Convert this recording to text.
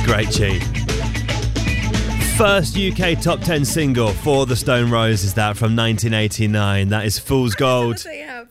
Great tune. First UK top 10 single for the Stone Roses, that from 1989. That is Fool's Gold. They have